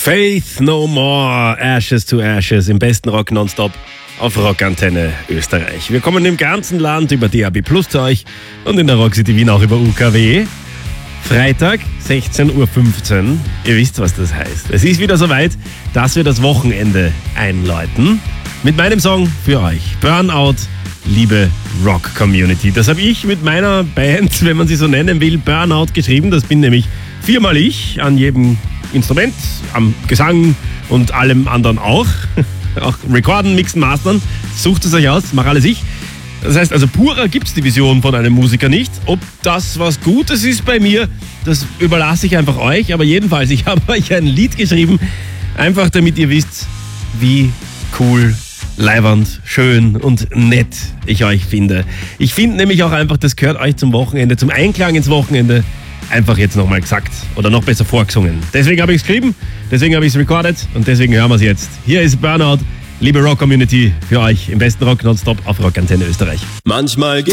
Faith No More, Ashes to Ashes, im besten Rock nonstop auf Rockantenne Österreich. Wir kommen im ganzen Land über DAB+ zu euch und in der Rock City Wien auch über UKW. Freitag, 16.15 Uhr. Ihr wisst, was das heißt. Es ist wieder soweit, dass wir das Wochenende einläuten. Mit meinem Song für euch. Burnout, liebe Rock-Community. Das habe ich mit meiner Band, wenn man sie so nennen will, Burnout geschrieben. Das bin nämlich viermal ich an jedem Instrument, am Gesang und allem anderen auch. Auch recorden, mixen, mastern. Sucht es euch aus, mach alles ich. Das heißt also, purer gibt's die Vision von einem Musiker nicht. Ob das was Gutes ist bei mir, das überlasse ich einfach euch. Aber jedenfalls, ich habe euch ein Lied geschrieben, einfach damit ihr wisst, wie cool, leibernd, schön und nett ich euch finde. Ich finde nämlich auch einfach, das gehört euch zum Wochenende, zum Einklang ins Wochenende, einfach jetzt nochmal gesagt oder noch besser vorgesungen. Deswegen habe ich es geschrieben, deswegen habe ich es recorded und deswegen hören wir es jetzt. Hier ist Burnout, liebe Rock-Community, für euch im besten Rock nonstop auf Rockantenne Österreich. Manchmal geht